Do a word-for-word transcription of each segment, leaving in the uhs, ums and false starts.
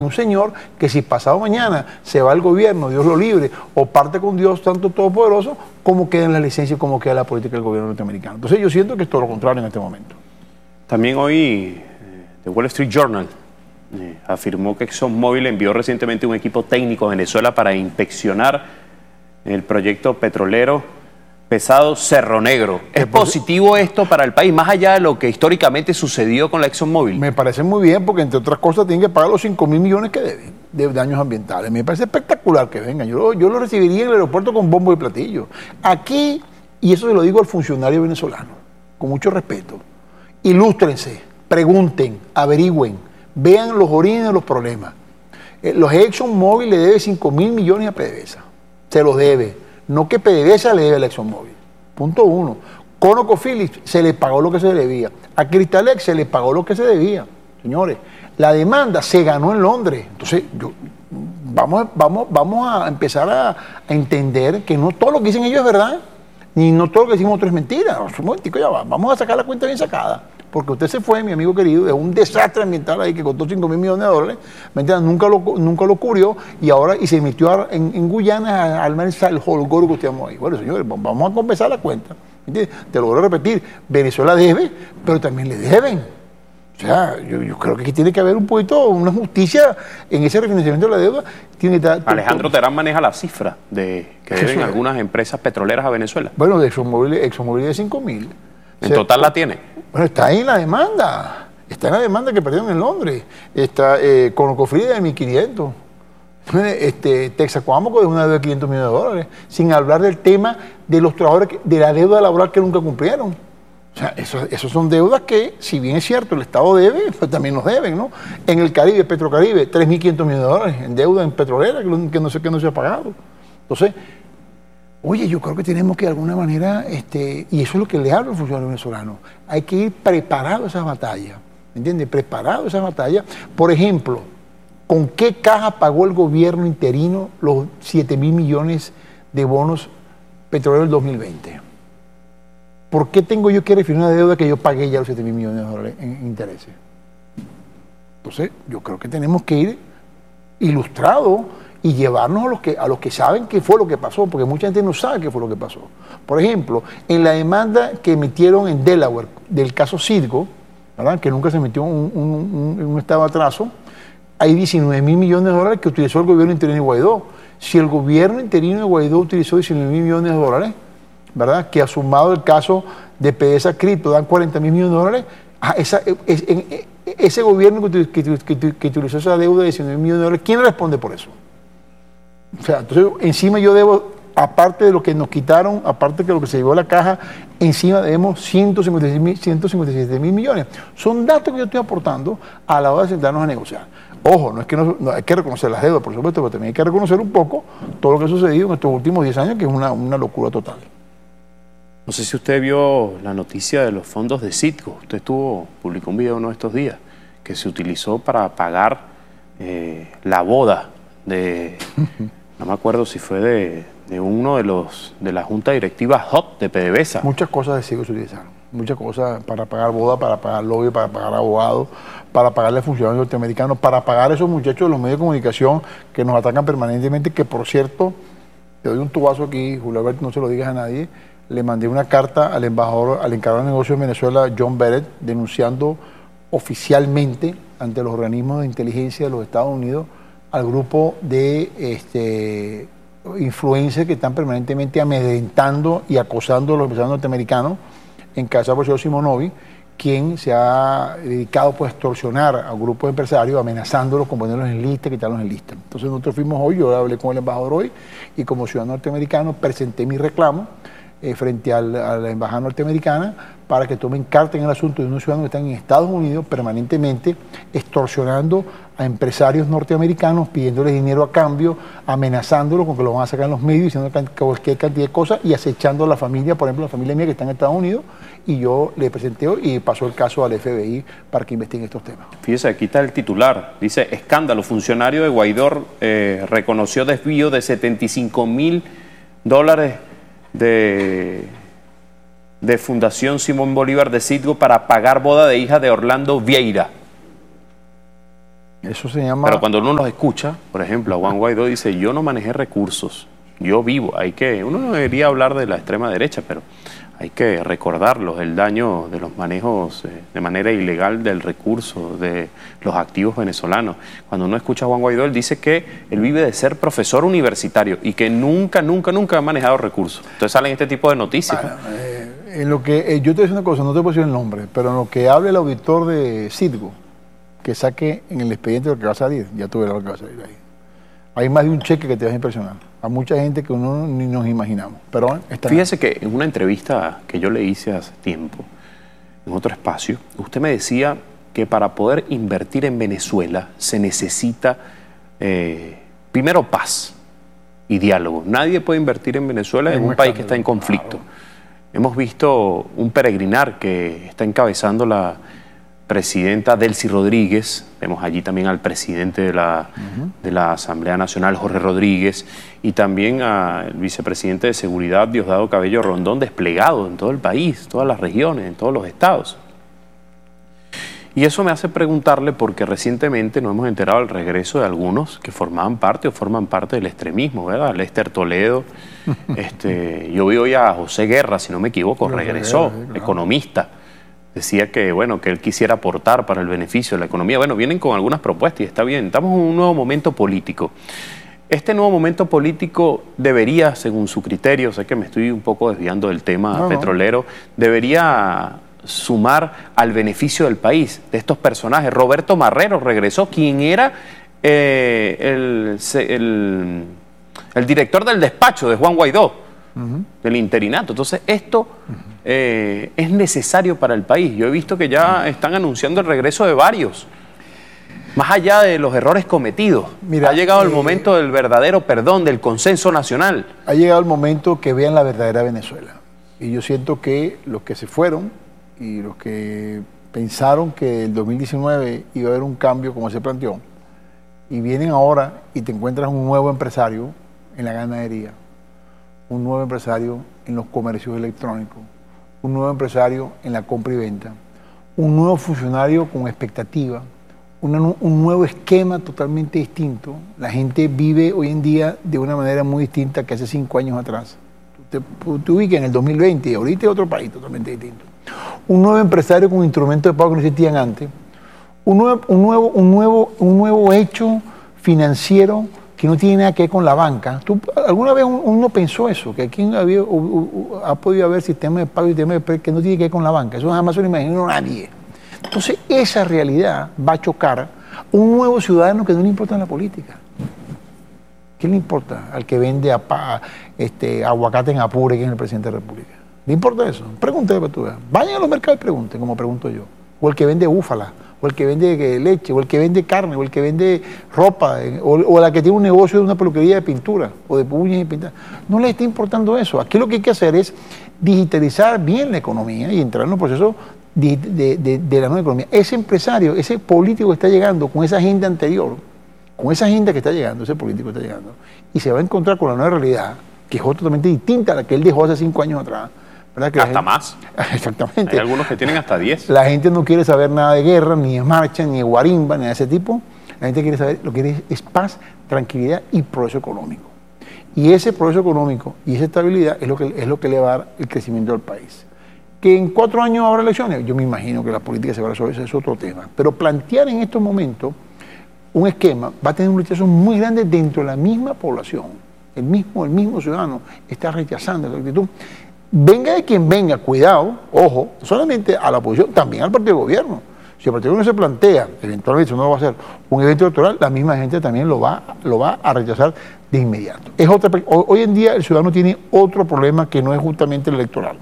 Un señor que si pasado mañana se va al gobierno, Dios lo libre, o parte con Dios tanto todopoderoso, como queda en la licencia y como queda la política del gobierno norteamericano. Entonces yo siento que es todo lo contrario en este momento. También hoy eh, The Wall Street Journal eh, afirmó que ExxonMobil envió recientemente un equipo técnico a Venezuela para inspeccionar el proyecto petrolero pesado Cerro Negro. ¿Es positivo esto para el país, más allá de lo que históricamente sucedió con la ExxonMobil? Me parece muy bien, porque entre otras cosas tienen que pagar los cinco mil millones que deben de daños ambientales. Me parece espectacular que vengan. Yo, yo lo recibiría en el aeropuerto con bombo y platillo. Aquí, y eso se lo digo al funcionario venezolano, con mucho respeto, ilústrense, pregunten, averigüen, vean los orígenes de los problemas. Eh, los ExxonMobil le debe cinco mil millones a PDVSA. Se los debe. No que PDVSA le debe a la ExxonMobil. Punto uno. ConocoPhillips se le pagó lo que se debía. A Cristalex se le pagó lo que se debía. Señores, la demanda se ganó en Londres. Entonces, yo, vamos, vamos, vamos a empezar a, a entender que no todo lo que dicen ellos es verdad, ni no todo lo que decimos nosotros es mentira. Un momentico, ya va. Vamos a sacar la cuenta bien sacada. Porque usted se fue, mi amigo querido, de un desastre ambiental ahí que costó cinco mil millones de dólares, ¿me entiendes? Nunca lo, nunca lo cubrió y ahora y se metió a, en, en Guyana al menos el holgorio que usted llamó ahí. Bueno, señores, vamos a compensar la cuenta. ¿Me entiendes? Te lo voy a repetir, Venezuela debe, pero también le deben. O sea, yo, yo creo que aquí tiene que haber un poquito, una justicia en ese refinanciamiento de la deuda. Tiene que estar, Alejandro todo. Terán maneja la cifra de que deben Eso algunas empresas petroleras a Venezuela. Bueno, de ExxonMobil, ExxonMobil de cinco mil. ¿En o sea, total la tiene? Bueno, está ahí en la demanda. Está en la demanda que perdieron en Londres. Está eh, ConocoPhillips de mil quinientos. Este, Texaco de una deuda de quinientos millones de dólares. Sin hablar del tema de los trabajadores, de la deuda laboral que nunca cumplieron. O sea, esos, esos son deudas que, si bien es cierto, el Estado debe, pues también nos deben, ¿no? En el Caribe, Petrocaribe, tres mil quinientos millones de dólares en deuda en petrolera que, que, no, sé, que no se ha pagado. Entonces, oye, yo creo que tenemos que de alguna manera, este, y eso es lo que le hablo al funcionario venezolano, hay que ir preparado a esas batallas, ¿me entiendes? Preparado a esas batallas. Por ejemplo, ¿con qué caja pagó el gobierno interino los siete mil millones de bonos petroleros del dos mil veinte? ¿Por qué tengo yo que referir una deuda que yo pagué ya los siete mil millones de dólares en, en intereses? Entonces, yo creo que tenemos que ir ilustrados y llevarnos a los, que, a los que saben qué fue lo que pasó, porque mucha gente no sabe qué fue lo que pasó. Por ejemplo, en la demanda que metieron en Delaware del caso Citgo, ¿verdad?, que nunca se metió un, un, un, un estado de atraso, hay diecinueve mil millones de dólares que utilizó el gobierno interino de Guaidó. Si el gobierno interino de Guaidó utilizó diecinueve mil millones de dólares, ¿verdad?, que ha sumado el caso de PDVSA Cripto dan cuarenta mil millones de dólares, ah, esa, es, en, ese gobierno que, que, que, que utilizó esa deuda de diecinueve mil millones de dólares, ¿quién responde por eso? O sea, entonces encima yo debo, aparte de lo que nos quitaron, aparte de lo que se llevó a la caja, encima debemos ciento cincuenta y siete mil millones. Son datos que yo estoy aportando a la hora de sentarnos a negociar. Ojo, no es que no, no hay que reconocer las deudas, por supuesto, pero también hay que reconocer un poco todo lo que ha sucedido en estos últimos diez años, que es una, una locura total. No sé si usted vio la noticia de los fondos de Citgo. Usted estuvo, publicó un video uno de estos días que se utilizó para pagar eh, la boda de... No me acuerdo si fue de, de uno de los de la junta directiva Hot de PDVSA. Muchas cosas de Citgo se utilizaron. Muchas cosas para pagar boda, para pagar lobby, para pagar abogados, para pagarle a funcionarios norteamericanos, para pagar a esos muchachos de los medios de comunicación que nos atacan permanentemente, que por cierto, te doy un tubazo aquí, Julio Alberto, no se lo digas a nadie, le mandé una carta al embajador, al encargado de negocios de Venezuela, John Bennett, denunciando oficialmente ante los organismos de inteligencia de los Estados Unidos al grupo de este, influencers que están permanentemente amedrentando y acosando a los empresarios norteamericanos, en casa por el señor Simonovi, quien se ha dedicado pues, a extorsionar a grupos de empresarios, amenazándolos con ponerlos en lista, quitarlos en lista. Entonces nosotros fuimos hoy, yo hablé con el embajador hoy, y como ciudadano norteamericano presenté mi reclamo eh, frente al, a la embajada norteamericana para que tomen carta en el asunto de unos ciudadanos que están en Estados Unidos permanentemente extorsionando a empresarios norteamericanos, pidiéndoles dinero a cambio, amenazándolos con que lo van a sacar en los medios, diciendo cualquier cantidad de cosas y acechando a la familia, por ejemplo, la familia mía que está en Estados Unidos, y yo le presenté y pasó el caso al F B I para que investiguen estos temas. Fíjese, aquí está el titular, dice, escándalo, funcionario de Guaidó eh, reconoció desvío de setenta y cinco mil dólares de... de Fundación Simón Bolívar de Citgo para pagar boda de hija de Orlando Vieira. Eso se llama... Pero cuando uno los escucha, por ejemplo, a Juan Guaidó dice, yo no manejé recursos, yo vivo. Hay que, uno no debería hablar de la extrema derecha, pero hay que recordarlos, el daño de los manejos eh, de manera ilegal del recurso, de los activos venezolanos. Cuando uno escucha a Juan Guaidó, él dice que él vive de ser profesor universitario y que nunca, nunca, nunca ha manejado recursos. Entonces salen este tipo de noticias. Bueno, eh, en lo que, eh, yo te voy a decir una cosa, no te puedo decir el nombre, pero en lo que hable el auditor de Citgo, que saque en el expediente lo que va a salir, ya tú verás lo que va a salir ahí. Hay más de un cheque que te vas a impresionar. A mucha gente que uno ni nos imaginamos. Pero bueno, está Fíjese que en una entrevista que yo le hice hace tiempo, en otro espacio, usted me decía que para poder invertir en Venezuela se necesita eh, primero paz y diálogo. Nadie puede invertir en Venezuela en un país que está en conflicto. Claro. Hemos visto un peregrinar que está encabezando la presidenta Delcy Rodríguez, vemos allí también al presidente de la, uh-huh. de la Asamblea Nacional, Jorge Rodríguez, y también al vicepresidente de Seguridad, Diosdado Cabello Rondón, desplegado en todo el país, todas las regiones, en todos los estados. Y eso me hace preguntarle porque recientemente nos hemos enterado del regreso de algunos que formaban parte o forman parte del extremismo, ¿verdad? Lester Toledo, este, yo vi hoy a José Guerra, si no me equivoco, regresó, Guerra, sí, claro. economista. Decía que, bueno, que él quisiera aportar para el beneficio de la economía. Bueno, vienen con algunas propuestas y está bien. Estamos en un nuevo momento político. Este nuevo momento político debería, según su criterio, sé que me estoy un poco desviando del tema no, petrolero, debería sumar al beneficio del país, de estos personajes. Roberto Marrero regresó, quien era eh, el, el, el director del despacho de Juan Guaidó, uh-huh. del interinato. Entonces, esto... Uh-huh. Eh, es necesario para el país. Yo he visto que ya están anunciando el regreso de varios. Más allá de los errores cometidos, Mira, ha llegado eh, el momento del verdadero perdón, del consenso nacional. Ha llegado el momento que vean la verdadera Venezuela. Y yo siento que los que se fueron y los que pensaron que el dos mil diecinueve iba a haber un cambio como se planteó, y vienen ahora y te encuentras un nuevo empresario en la ganadería, un nuevo empresario en los comercios electrónicos, un nuevo empresario en la compra y venta, un nuevo funcionario con expectativa, una, un nuevo esquema totalmente distinto. La gente vive hoy en día de una manera muy distinta que hace cinco años atrás. Te, te ubicas en el dos mil veinte y ahorita es otro país totalmente distinto. Un nuevo empresario con instrumentos de pago que no existían antes, un nuevo, un nuevo, un nuevo, un nuevo hecho financiero que no tiene nada que ver con la banca. ¿Tú, ¿Alguna vez uno pensó eso? Que aquí había, o, o, ha podido haber sistemas de pago y sistemas de que no tiene que ver con la banca. Eso jamás se lo imaginó nadie. Entonces, esa realidad va a chocar a un nuevo ciudadano que no le importa la política. ¿Qué le importa al que vende apa, este, aguacate en Apure, que es el presidente de la República? ¿Le importa eso? Pregúntale para tú veas. Vayan a los mercados y pregunten, como pregunto yo. O el que vende búfala, o el que vende leche, o el que vende carne, o el que vende ropa, o, o la que tiene un negocio de una peluquería de pintura, o de uñas y pintura. No le está importando eso. Aquí lo que hay que hacer es digitalizar bien la economía y entrar en un proceso de, de, de, de la nueva economía. Ese empresario, ese político que está llegando con esa agenda anterior, con esa agenda que está llegando, ese político está llegando, y se va a encontrar con la nueva realidad, que es totalmente distinta a la que él dejó hace cinco años atrás. Que hasta gente, más. Exactamente. Hay algunos que tienen hasta diez. La gente no quiere saber nada de guerra, ni de marcha, ni de guarimba, ni de ese tipo. La gente quiere saber, lo que quiere es paz, tranquilidad y progreso económico. Y ese progreso económico y esa estabilidad es lo que, es lo que le va a dar el crecimiento del país. Que en cuatro años habrá elecciones, yo me imagino que la política se va a resolver, ese es otro tema. Pero plantear en estos momentos un esquema va a tener un rechazo muy grande dentro de la misma población. El mismo, el mismo ciudadano está rechazando esa actitud. Venga de quien venga, cuidado, ojo, no solamente a la oposición, también al partido de gobierno. Si el partido de gobierno se plantea, eventualmente no va a ser un evento electoral, la misma gente también lo va, lo va a rechazar de inmediato. Es otra, hoy en día el ciudadano tiene otro problema que no es justamente el electoral.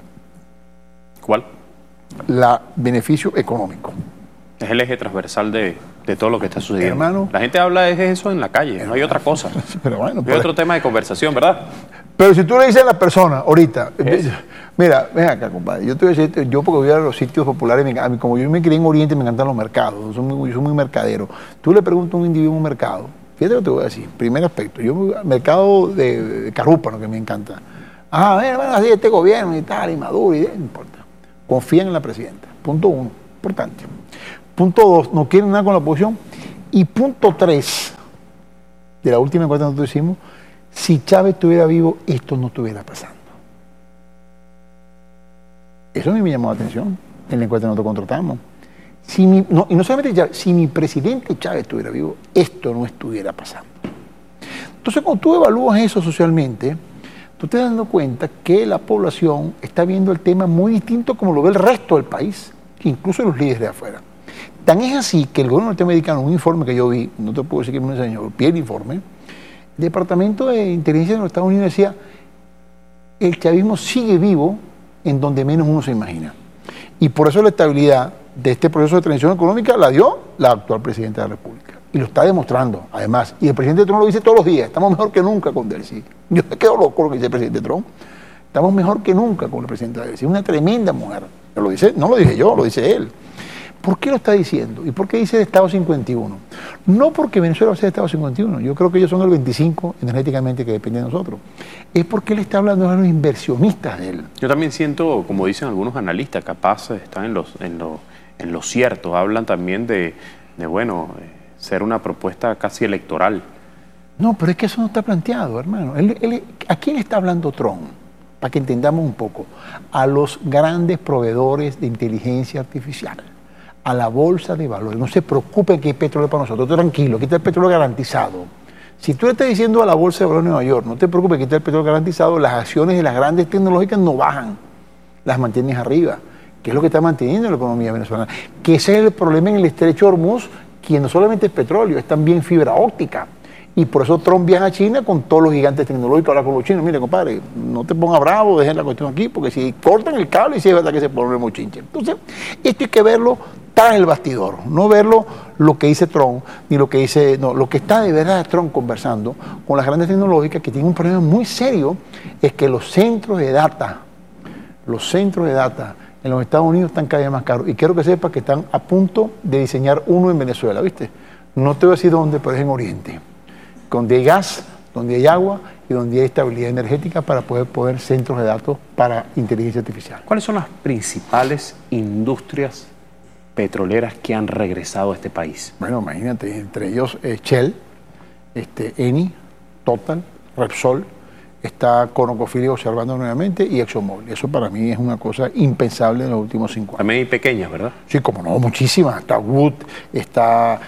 ¿Cuál? El beneficio económico. Es el eje transversal de, de todo lo que está sucediendo. Hermano, la gente habla de eso en la calle, hermano, no hay otra cosa. Pero bueno, no hay otro tema de conversación, ¿verdad? Pero si tú le dices a la persona ahorita, ¿es? Mira, ven acá, compadre, yo te voy a decir, yo porque voy a los sitios populares, a mí, como yo me crié en Oriente, me encantan los mercados, yo soy muy, yo soy muy mercadero. Tú le preguntas a un individuo en un mercado, fíjate lo que te voy a decir, primer aspecto, yo mercado de, de Carúpano, que me encanta. Ah, ven, ven, así este gobierno y tal, y Maduro, y no importa. Confían en la presidenta, punto uno, importante. Punto dos, no quieren nada con la oposición Y punto tres de la última encuesta que nosotros hicimos, si Chávez estuviera vivo, esto no estuviera pasando. Eso a mí me llamó la atención en la encuesta que nosotros contratamos. Si mi, no, y no solamente Chávez, si mi presidente Chávez estuviera vivo, esto no estuviera pasando. Entonces, cuando tú evalúas eso socialmente, tú te das dando cuenta que la población está viendo el tema muy distinto como lo ve el resto del país, incluso los líderes de afuera. Tan es así que el gobierno norteamericano, un informe que yo vi, no te puedo decir que me lo enseñó, vi el informe, el Departamento de Inteligencia de los Estados Unidos decía, el chavismo sigue vivo en donde menos uno se imagina. Y por eso la estabilidad de este proceso de transición económica la dio la actual presidenta de la República. Y lo está demostrando, además. Y el presidente Trump lo dice todos los días, estamos mejor que nunca con Delcy. Yo me quedo loco con lo que dice el presidente Trump. Estamos mejor que nunca con la presidenta Delcy. Es una tremenda mujer. Lo dice, no lo dije yo, lo dice él. ¿Por qué lo está diciendo? ¿Y por qué dice el Estado cincuenta y uno? No porque Venezuela va a ser el Estado cincuenta y uno, yo creo que ellos son el veinticinco energéticamente que depende de nosotros. Es porque él está hablando de los inversionistas de él. Yo también siento, como dicen algunos analistas, capaz están en, los, en, lo, en lo cierto. Hablan también de, de bueno, ser una propuesta casi electoral. No, pero es que eso no está planteado, hermano. Él, él, ¿A quién está hablando Trump? Para que entendamos un poco. A los grandes proveedores de inteligencia artificial, a la bolsa de valores. No se preocupen que hay petróleo para nosotros, tranquilo, aquí está el petróleo garantizado. Si tú le estás diciendo a la bolsa de valores de Nueva York, no te preocupes que está el petróleo garantizado, las acciones de las grandes tecnológicas no bajan, las mantienes arriba, que es lo que está manteniendo la economía venezolana. Que ese es el problema en el estrecho de Hormuz, que no solamente es petróleo, es también fibra óptica. Y por eso Trump viaja a China con todos los gigantes tecnológicos, ahora con los chinos. Mire, compadre, no te pongas bravo, dejen la cuestión aquí, porque si cortan el cable, y si es verdad que se pone un mochinche. Entonces, esto hay que verlo tras el bastidor, no verlo lo que dice Trump, ni lo que dice, no, lo que está de verdad Trump conversando con las grandes tecnológicas, que tienen un problema muy serio, es que los centros de data, los centros de data en los Estados Unidos están cada vez más caros. Y quiero que sepas que están a punto de diseñar uno en Venezuela, ¿viste? No te voy a decir dónde, pero es en Oriente, donde hay gas, donde hay agua y donde hay estabilidad energética para poder poner centros de datos para inteligencia artificial. ¿Cuáles son las principales industrias petroleras que han regresado a este país? Bueno, imagínate, entre ellos eh, Shell, este, Eni, Total, Repsol, está ConocoPhillips observando nuevamente y ExxonMobil. Eso para mí es una cosa impensable en los últimos cinco años. También hay pequeñas, ¿verdad? Sí, como no, muchísimas. Está Wood, está,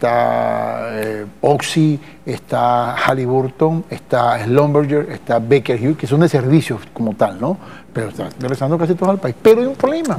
está eh, Oxy, está Halliburton, está Schlumberger, está Baker Hughes, que son de servicios como tal, ¿no? Pero está regresando casi todo al país. Pero hay un problema.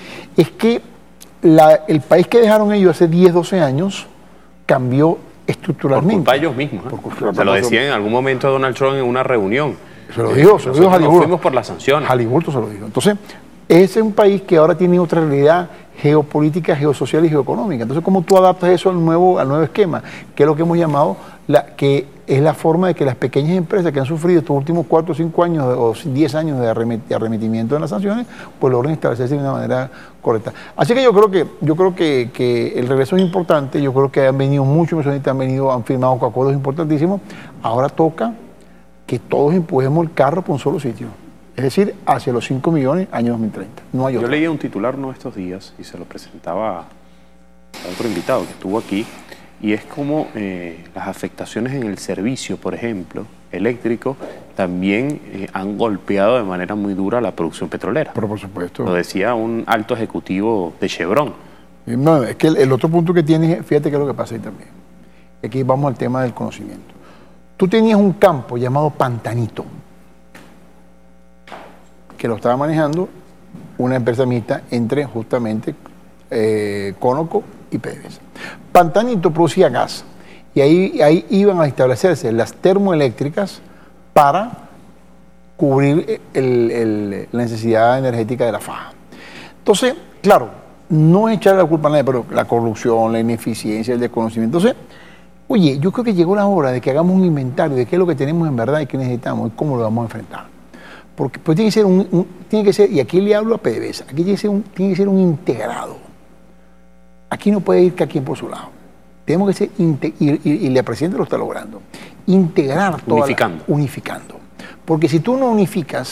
Es que la, el país que dejaron ellos hace diez, doce años cambió estructuralmente. Por culpa de ellos mismos. ¿eh? Por se lo decía en algún momento a Donald Trump en una reunión. Se lo dijo, se lo dijo Halliburton. Nos fuimos por las sanciones. Halliburton se lo dijo. Entonces, ese es un país que ahora tiene otra realidad geopolítica, geosocial y geoeconómica. Entonces, ¿cómo tú adaptas eso al nuevo, al nuevo esquema? Que es lo que hemos llamado, la, que es la forma de que las pequeñas empresas que han sufrido estos últimos cuatro o cinco años o diez años de arremetimiento de las sanciones, pues logren establecerse de una manera correcta. Así que yo creo que yo creo que, que el regreso es importante, yo creo que han venido muchos inversionistas, han venido, han firmado acuerdos importantísimos. Ahora toca que todos empujemos el carro por un solo sitio. Es decir, hacia los cinco millones, año dos mil treinta. No hay Yo otro. leía un titular uno de estos días y se lo presentaba a otro invitado que estuvo aquí, y es como eh, las afectaciones en el servicio, por ejemplo, eléctrico, también eh, han golpeado de manera muy dura la producción petrolera. Pero por supuesto. Lo decía un alto ejecutivo de Chevron. No, es que el, el otro punto que tienes, fíjate qué es lo que pasa ahí también. Aquí vamos al tema del conocimiento. Tú tenías un campo llamado Pantanito, que lo estaba manejando una empresa mixta entre justamente eh, Conoco y PDVSA. Pantanito producía gas y ahí, ahí iban a establecerse las termoeléctricas para cubrir el, el, la necesidad energética de la faja. Entonces, claro, no es echarle la culpa a nadie, pero la corrupción, la ineficiencia, el desconocimiento. Entonces, oye, yo creo que llegó la hora de que hagamos un inventario de qué es lo que tenemos en verdad y qué necesitamos y cómo lo vamos a enfrentar. Porque pues, tiene que ser un, un tiene que ser, y aquí le hablo a PDVSA, aquí tiene que ser un, tiene que ser un integrado. Aquí no puede ir cada quien por su lado. Tenemos que ser, y, y, y la presidenta lo está logrando, integrar todo. Unificando. unificando. Porque si tú no unificas,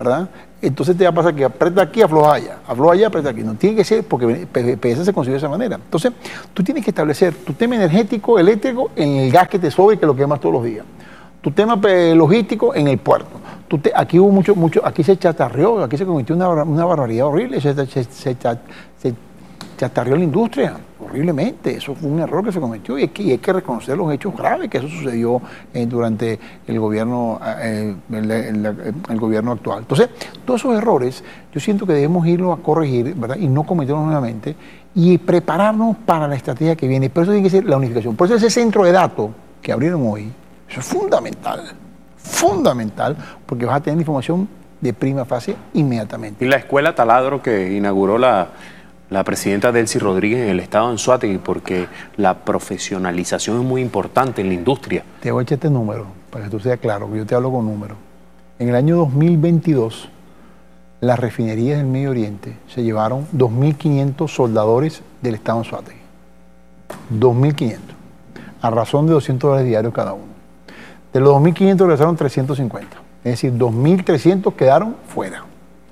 ¿verdad? Entonces te va a pasar que aprieta aquí, afloja allá, afloja allá, aprieta aquí. No tiene que ser porque P D V S se concibe de esa manera. Entonces, tú tienes que establecer tu tema energético, eléctrico, en el gas que te sobra y que lo quemas todos los días. Tu tema logístico en el puerto. Tú te, aquí hubo mucho, mucho, aquí se chatarreó, aquí se cometió una, una barbaridad horrible, se, se, se, se, se chatarreó la industria horriblemente. Eso fue un error que se cometió y hay que, y hay que reconocer los hechos graves que eso sucedió eh, durante el gobierno, eh, el, el, el gobierno actual. Entonces, todos esos errores yo siento que debemos irlos a corregir, ¿verdad? Y no cometerlos nuevamente y prepararnos para la estrategia que viene. Por eso tiene que ser la unificación. Por eso ese centro de datos que abrieron hoy, eso es fundamental, fundamental, porque vas a tener información de prima fase inmediatamente. Y la escuela Taladro que inauguró la, la presidenta Delcy Rodríguez en el estado de Anzoátegui, porque la profesionalización es muy importante en la industria. Te voy a echar este número, para que tú seas claro, que yo te hablo con números. En el año dos mil veintidós, las refinerías del Medio Oriente se llevaron dos mil quinientos soldadores del estado de Anzoátegui. dos mil quinientos, a razón de doscientos dólares diarios cada uno. De los dos mil quinientos regresaron trescientos cincuenta, es decir, dos mil trescientos quedaron fuera.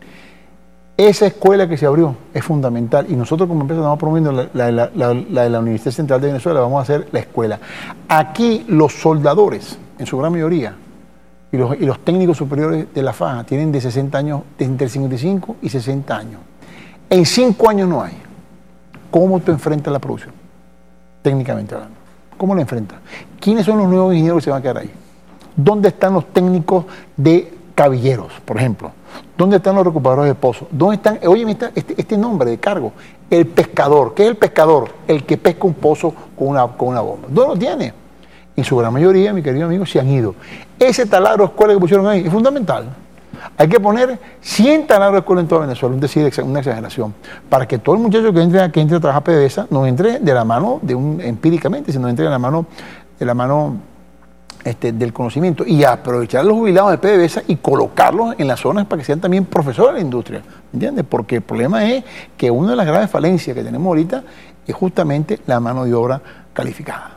Esa escuela que se abrió es fundamental y nosotros como empresa estamos promoviendo la, la, la, la, la de la Universidad Central de Venezuela, vamos a hacer la escuela. Aquí los soldadores, en su gran mayoría, y los, y los técnicos superiores de la faja tienen de sesenta años, de entre cincuenta y cinco y sesenta años. En cinco años no hay. ¿Cómo tú enfrentas la producción? Técnicamente hablando. ¿Cómo la enfrentas? ¿Quiénes son los nuevos ingenieros que se van a quedar ahí? ¿Dónde están los técnicos de cabilleros, por ejemplo? ¿Dónde están los recuperadores de pozos? ¿Dónde están? Oye, este, este nombre de cargo, el pescador. ¿Qué es el pescador? El que pesca un pozo con una, con una bomba. ¿Dónde lo tiene? En su gran mayoría, mi querido amigo, se han ido. Ese taladro de escuela que pusieron ahí es fundamental. Hay que poner cien taladros de escuela en toda Venezuela, es decir, una exageración, para que todo el muchacho que entre, que entre a trabajar P D V S A no entre de la mano de un empíricamente, sino entre de la mano, de la mano este, del conocimiento y aprovechar a los jubilados de P D V S A y colocarlos en las zonas para que sean también profesores de la industria, ¿entiendes? Porque el problema es que una de las graves falencias que tenemos ahorita es justamente la mano de obra calificada.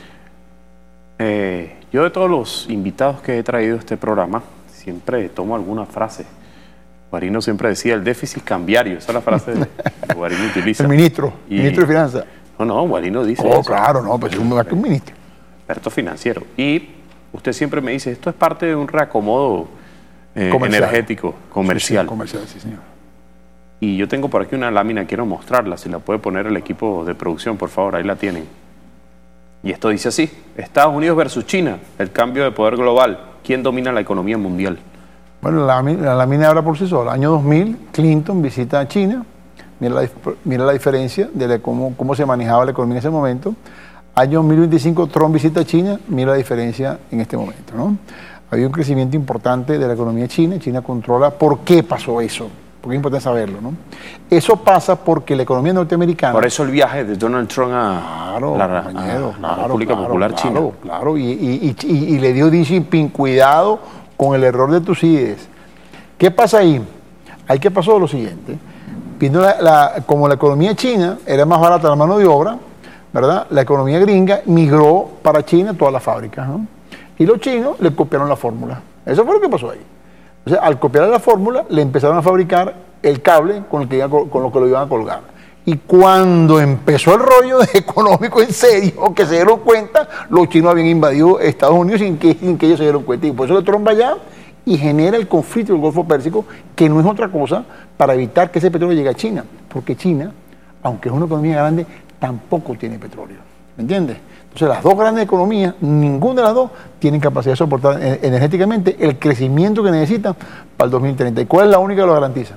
Eh, yo de todos los invitados que he traído a este programa, siempre tomo alguna frase. Guarino siempre decía el déficit cambiario, esa es la frase que Guarino utiliza. El ministro, y, ministro de Finanzas. No, no, Guarino dice Oh, eso. claro, no, pues es un, un ministro. Experto financiero. Y usted siempre me dice, esto es parte de un reacomodo eh, energético, comercial. Sí, sí, comercial, sí, señor. Y yo tengo por aquí una lámina, quiero mostrarla, si la puede poner el equipo de producción, por favor, ahí la tienen. Y esto dice así, Estados Unidos versus China, el cambio de poder global, ¿quién domina la economía mundial? Bueno, la, la lámina habla por sí sola. Año dos mil, Clinton visita a China, mira la, mira la diferencia de la, cómo, cómo se manejaba la economía en ese momento. Año dos mil veinticinco, Trump visita a China, mira la diferencia en este momento, ¿no? Había un crecimiento importante de la economía china, China controla. ¿Por qué pasó eso? Porque es importante saberlo, ¿no? Eso pasa porque la economía norteamericana... Por eso el viaje de Donald Trump a claro, la, a claro, la República claro, Popular claro, China. Claro, y, y, y, y le dio Xi Jinping, cuidado con el error de Tucídides. ¿Qué pasa ahí? Ahí que pasó lo siguiente. Viendo la, la, como la economía china era más barata la mano de obra, ¿verdad? La economía gringa migró para China todas las fábricas, ¿no? Y los chinos le copiaron la fórmula. Eso fue lo que pasó ahí. O sea, al copiar la fórmula, le empezaron a fabricar el cable con, el que iba, con lo que lo iban a colgar. Y cuando empezó el rollo económico en serio, que se dieron cuenta, los chinos habían invadido Estados Unidos sin que, sin que ellos se dieron cuenta. Y por eso le tromba allá y genera el conflicto del Golfo Pérsico, que no es otra cosa para evitar que ese petróleo llegue a China. Porque China, aunque es una economía grande, tampoco tiene petróleo. ¿Me entiendes? Entonces, las dos grandes economías, ninguna de las dos tienen capacidad de soportar energéticamente el crecimiento que necesitan para el dos mil treinta. ¿Y cuál es la única que lo garantiza?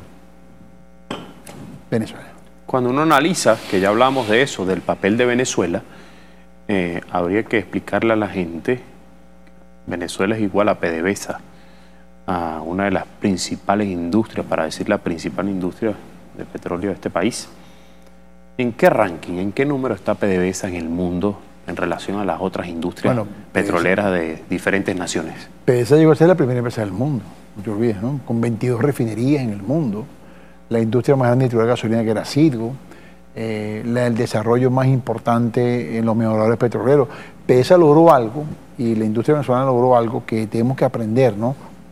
Venezuela. Cuando uno analiza, que ya hablamos de eso, del papel de Venezuela, eh, habría que explicarle a la gente, Venezuela es igual a P D V S A, a una de las principales industrias, para decir la principal industria de petróleo de este país. ¿En qué ranking, en qué número está P D V S A en el mundo en relación a las otras industrias bueno, petroleras de diferentes naciones? P D V S A llegó a ser la primera empresa del mundo, no te olvides, ¿no? Con veintidós refinerías en el mundo, la industria más grande de gasolina que era Citgo, eh, la, el desarrollo más importante en los mejoradores petroleros. P D V S A logró algo, y la industria venezolana logró algo que tenemos que aprender, ¿no?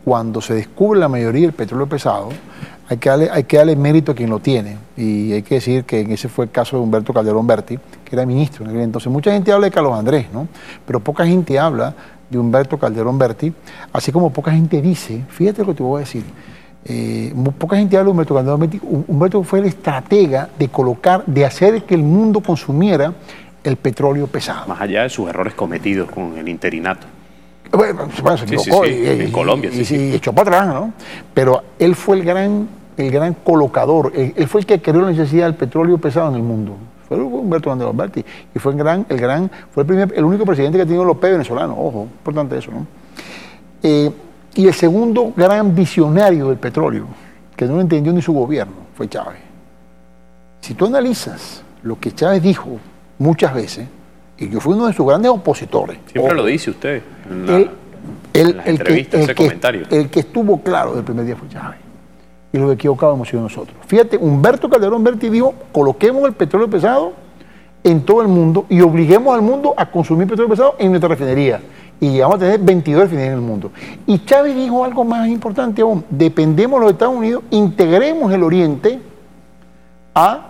cuando se descubre la mayoría del petróleo pesado, hay que, darle, hay que darle mérito a quien lo tiene. Y hay que decir que ese fue el caso de Humberto Calderón Berti, que era ministro en aquel entonces. Mucha gente habla de Carlos Andrés, ¿no? Pero poca gente habla de Humberto Calderón Berti, así como poca gente dice, fíjate lo que te voy a decir, eh, poca gente habla de Humberto Calderón Berti. Humberto fue el estratega de colocar, de hacer que el mundo consumiera el petróleo pesado. Más allá de sus errores cometidos con el interinato. Bueno, bueno, se equivocó sí, sí, sí. y, en Colombia, y, sí, y, sí. y echó para atrás, ¿no? Pero él fue el gran, el gran colocador, él, él fue el que creó la necesidad del petróleo pesado en el mundo. Fue Humberto Calderón Berti y fue el gran, el gran, fue el primer, el único presidente que ha tenido los P venezolanos, ojo, importante eso, ¿no? Eh, y el segundo gran visionario del petróleo, que no lo entendió ni su gobierno, fue Chávez. Si tú analizas lo que Chávez dijo muchas veces, y yo fui uno de sus grandes opositores. Siempre ojo, lo dice usted en, la, él, él, en las el entrevistas, que, el ese que, comentario. El que estuvo claro del primer día fue Chávez. Y los equivocados hemos sido nosotros. Fíjate, Humberto Calderón Berti dijo, coloquemos el petróleo pesado en todo el mundo y obliguemos al mundo a consumir petróleo pesado en nuestra refinería. Y llegamos a tener veintidós refinerías en el mundo. Y Chávez dijo algo más importante aún, dependemos de los Estados Unidos, integremos el Oriente a,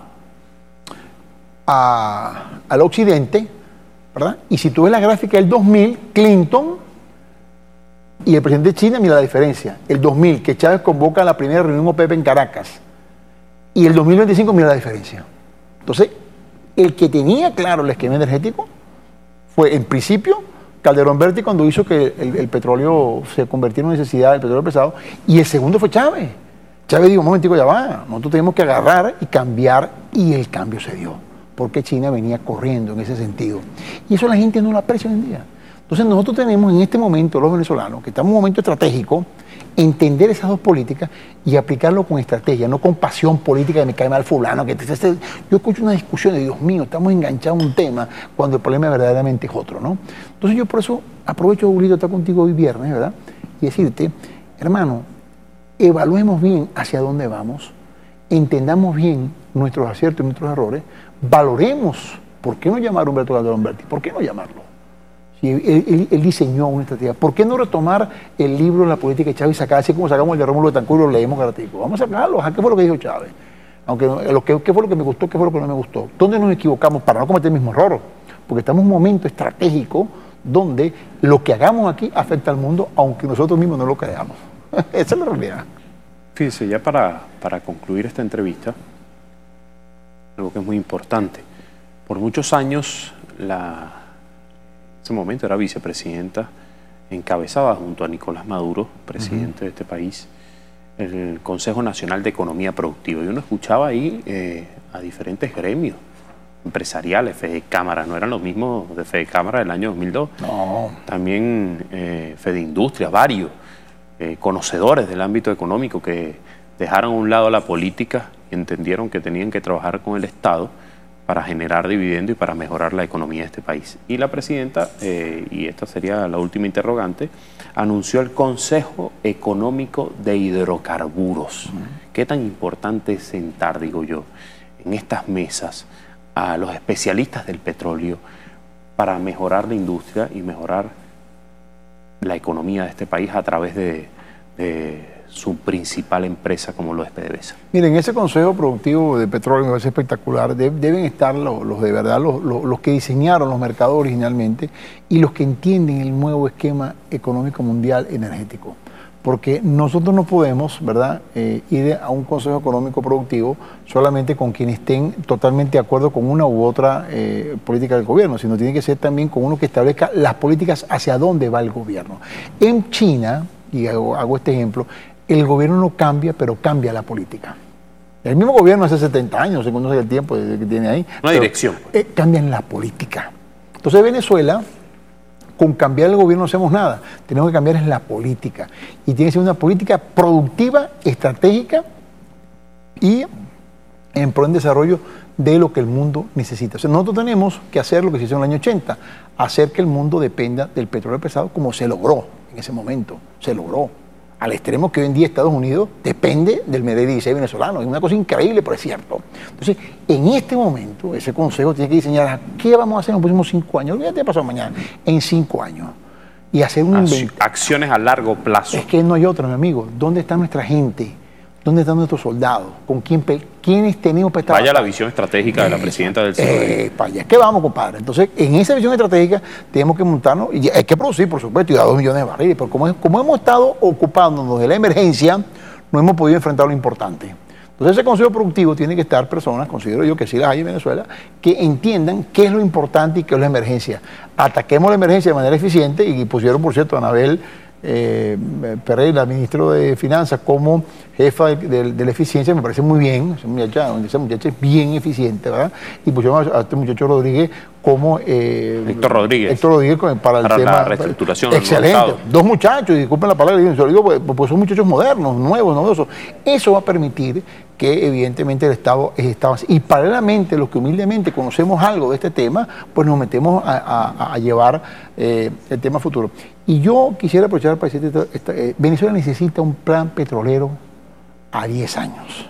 a, al Occidente, ¿verdad? Y si tú ves la gráfica del dos mil, Clinton y el presidente de China, mira la diferencia. El dos mil, que Chávez convoca a la primera reunión O P E P en Caracas. Y el dos mil veinticinco, mira la diferencia. Entonces, el que tenía claro el esquema energético fue, en principio, Calderón Berti cuando hizo que el, el petróleo se convirtiera en necesidad del petróleo pesado. Y el segundo fue Chávez. Chávez dijo, un momentico, ya va. Nosotros tenemos que agarrar y cambiar. Y el cambio se dio. Porque China venía corriendo en ese sentido. Y eso la gente no lo aprecia hoy en día. Entonces nosotros tenemos en este momento, los venezolanos, que estamos en un momento estratégico, entender esas dos políticas y aplicarlo con estrategia, no con pasión política de me cae mal fulano. Que te, te, te, yo escucho una discusión de Dios mío, estamos enganchados a un tema cuando el problema verdaderamente es otro, ¿no? Entonces yo por eso aprovecho, Julito, estar contigo hoy viernes, ¿verdad? Y decirte, hermano, evaluemos bien hacia dónde vamos, entendamos bien nuestros aciertos y nuestros errores, valoremos, ¿por qué no llamar a Humberto Calderón Berti? ¿Por qué no llamarlo? Si él, él, él diseñó una estrategia, ¿por qué no retomar el libro de la política de Chávez y sacar, así como sacamos el de Rómulo Betancourt y lo leemos gratuito? Vamos a sacarlo, ¿qué fue lo que dijo Chávez? Aunque lo que, ¿qué fue lo que me gustó, qué fue lo que no me gustó? ¿Dónde nos equivocamos para no cometer el mismo error? Porque estamos en un momento estratégico donde lo que hagamos aquí afecta al mundo, aunque nosotros mismos no lo creamos. Esa es la realidad. Fíjese, ya para, para concluir esta entrevista, algo que es muy importante. Por muchos años, la, en ese momento era vicepresidenta, encabezaba junto a Nicolás Maduro, presidente uh-huh. de este país, el Consejo Nacional de Economía Productiva. Y uno escuchaba ahí eh, a diferentes gremios empresariales, Fede Cámara, no eran los mismos de Fede Cámara del año dos mil dos. No. También eh, Fede Industria, varios eh, conocedores del ámbito económico que dejaron a un lado la política y entendieron que tenían que trabajar con el Estado para generar dividendo y para mejorar la economía de este país. Y la presidenta, eh, y esta sería la última interrogante, anunció el Consejo Económico de Hidrocarburos. Uh-huh. ¿Qué tan importante es sentar, digo yo, en estas mesas a los especialistas del petróleo para mejorar la industria y mejorar la economía de este país a través de, de su principal empresa como lo es PDVSA? Miren, ese Consejo Productivo de Petróleo me parece espectacular. De, deben estar los, los de verdad, los, los, los que diseñaron los mercados originalmente y los que entienden el nuevo esquema económico mundial energético. Porque nosotros no podemos, ¿verdad?, eh, ir a un Consejo Económico Productivo solamente con quienes estén totalmente de acuerdo con una u otra eh, política del gobierno, sino tiene que ser también con uno que establezca las políticas hacia dónde va el gobierno. En China, y hago, hago este ejemplo, el gobierno no cambia, pero cambia la política. El mismo gobierno hace setenta años, según no sé el tiempo que tiene ahí. Una dirección. Eh, cambian la política. Entonces Venezuela, con cambiar el gobierno no hacemos nada. Tenemos que cambiar es la política. Y tiene que ser una política productiva, estratégica y en pro en desarrollo de lo que el mundo necesita. O sea, nosotros tenemos que hacer lo que se hizo en el año ochenta, hacer que el mundo dependa del petróleo pesado como se logró en ese momento. Se logró. Al extremo que hoy en día Estados Unidos depende del M D dieciséis venezolano. Es una cosa increíble, pero es cierto. Entonces, en este momento, ese consejo tiene que diseñar qué vamos a hacer en los próximos cinco años. Olvídate de pasado mañana, en cinco años. y hacer un inventario. Acciones a largo plazo. Es que no hay otra, mi amigo. ¿Dónde está nuestra gente? ¿Dónde están nuestros soldados? ¿Con quién quiénes tenemos para estar? Vaya la visión estratégica de la presidenta del Senado. Eh, para allá es que vamos, compadre. Entonces, en esa visión estratégica tenemos que montarnos, y hay que producir, por supuesto, y a dos millones de barriles, pero como, como hemos estado ocupándonos de la emergencia, no hemos podido enfrentar lo importante. Entonces, ese consejo productivo tiene que estar personas, considero yo que sí las hay en Venezuela, que entiendan qué es lo importante y qué es la emergencia. Ataquemos la emergencia de manera eficiente, y pusieron, por cierto, a Anabel Eh, Pereira, ministro de Finanzas, como jefa de, de, de la eficiencia, me parece muy bien. Esa muchacha, esa muchacha es bien eficiente, ¿verdad? Y pusieron a, a este muchacho Rodríguez como eh, Héctor Rodríguez Héctor Rodríguez para el para tema la reestructuración. Excelente. Dos muchachos, y disculpen la palabra, yo lo digo, pues, pues son muchachos modernos, nuevos, novedosos. Eso va a permitir que evidentemente el Estado estaba y paralelamente los que humildemente conocemos algo de este tema, pues nos metemos a, a, a llevar eh, el tema futuro. Y yo quisiera aprovechar para decirte, esta, esta, eh, Venezuela necesita un plan petrolero a diez años.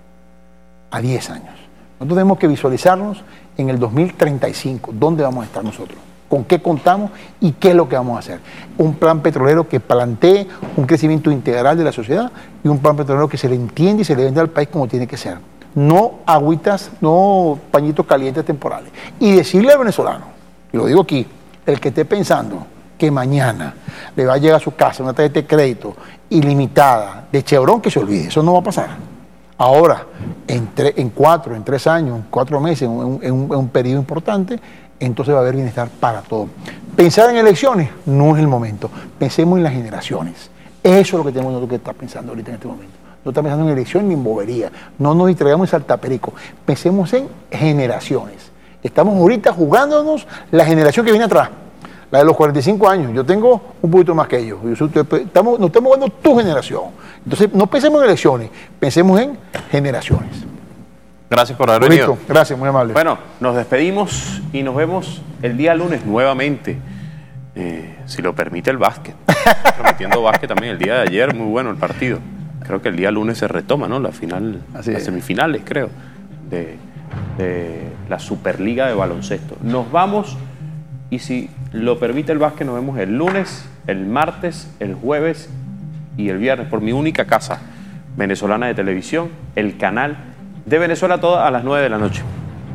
A diez años. Nosotros tenemos que visualizarnos en el dos mil treinta y cinco, dónde vamos a estar nosotros, con qué contamos y qué es lo que vamos a hacer. Un plan petrolero que plantee un crecimiento integral de la sociedad y un plan petrolero que se le entiende y se le vende al país como tiene que ser. No agüitas, no pañitos calientes temporales. Y decirle al venezolano, y lo digo aquí, el que esté pensando que mañana le va a llegar a su casa una tarjeta de crédito ilimitada de Chevron, que se olvide, eso no va a pasar. Ahora, en, tre, en cuatro, en tres años, en cuatro meses, en un, en, un, en un periodo importante, entonces va a haber bienestar para todos. Pensar en elecciones no es el momento. Pensemos en las generaciones. Eso es lo que tenemos nosotros que estar pensando ahorita en este momento. No estamos pensando en elección ni en bobería. No nos distraigamos en saltaperico. Pensemos en generaciones. Estamos ahorita jugándonos la generación que viene atrás. La de los cuarenta y cinco años. Yo tengo un poquito más que ellos. Yo, estamos, nos estamos jugando tu generación. Entonces, no pensemos en elecciones. Pensemos en generaciones. Gracias por haber Bonito. venido. Gracias, muy amable. Bueno, nos despedimos y nos vemos el día lunes nuevamente. Eh, si lo permite el básquet. Transmitiendo básquet también el día de ayer, muy bueno el partido. Creo que el día lunes se retoma, ¿no? La final, Así las es. semifinales, creo, de, de la Superliga de baloncesto. Nos vamos y si lo permite el básquet, nos vemos el lunes, el martes, el jueves y el viernes por mi única casa venezolana de televisión, el canal de Venezuela Toda, a las nueve de la noche.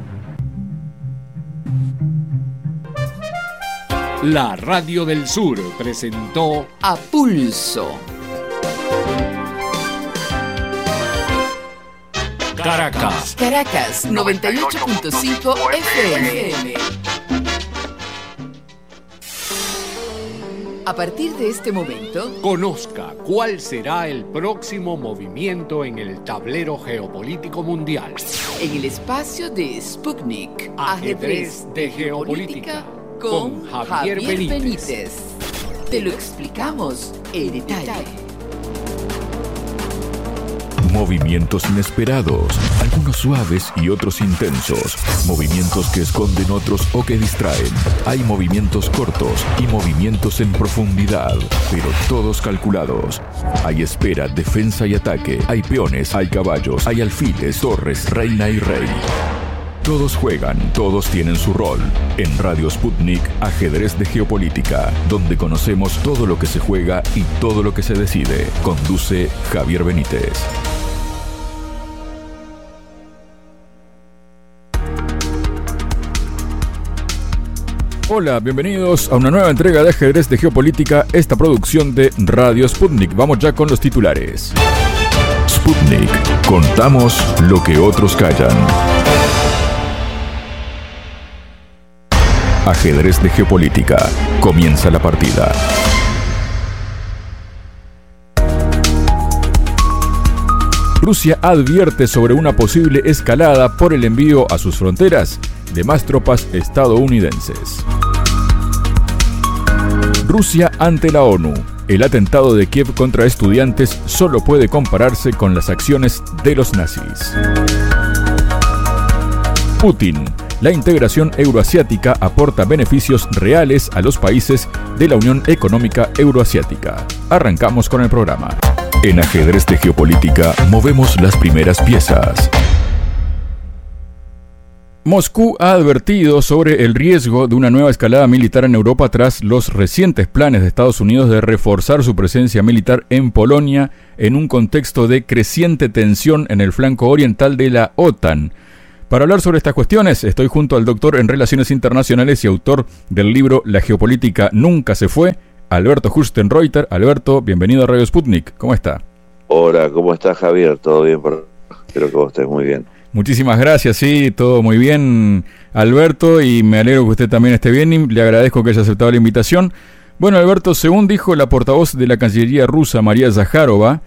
La Radio del Sur presentó A Pulso. Caracas. Caracas noventa y ocho punto cinco F M. A partir de este momento, Conozca cuál será el próximo movimiento en el tablero geopolítico mundial. en el espacio de Sputnik, Ajedrez de Geopolítica, con con Javier, Javier Benítez. Benítez. Te lo explicamos en detalle. Movimientos inesperados, algunos suaves y otros intensos. Movimientos que esconden otros o que distraen. Hay movimientos cortos y movimientos en profundidad, pero todos calculados. Hay espera, defensa y ataque. Hay peones, hay caballos, hay alfiles, torres, reina y rey. Todos juegan, todos tienen su rol. En Radio Sputnik, Ajedrez de Geopolítica, donde conocemos todo lo que se juega y todo lo que se decide. Conduce Javier Benítez. Hola, bienvenidos a una nueva entrega de Ajedrez de Geopolítica, esta producción de Radio Sputnik. Vamos ya con los titulares. Sputnik, contamos lo que otros callan. Ajedrez de Geopolítica. Comienza la partida. Rusia advierte sobre una posible escalada por el envío a sus fronteras de más tropas estadounidenses. Rusia ante la ONU. El atentado de Kiev contra estudiantes solo puede compararse con las acciones de los nazis. Putin. La integración euroasiática aporta beneficios reales a los países de la Unión Económica Euroasiática. Arrancamos con el programa. En Ajedrez de Geopolítica movemos las primeras piezas. Moscú ha advertido sobre el riesgo de una nueva escalada militar en Europa tras los recientes planes de Estados Unidos de reforzar su presencia militar en Polonia en un contexto de creciente tensión en el flanco oriental de la OTAN. Para hablar sobre estas cuestiones, estoy junto al doctor en Relaciones Internacionales y autor del libro La geopolítica nunca se fue, Alberto Hürstenreuter. Alberto, bienvenido a Radio Sputnik. ¿Cómo está? Hola, ¿cómo está, Javier? ¿Todo bien? Espero que vos estés muy bien. Muchísimas gracias, sí, todo muy bien, Alberto, y me alegro que usted también esté bien y le agradezco que haya aceptado la invitación. Bueno, Alberto, según dijo la portavoz de la Cancillería rusa, María Zakharova,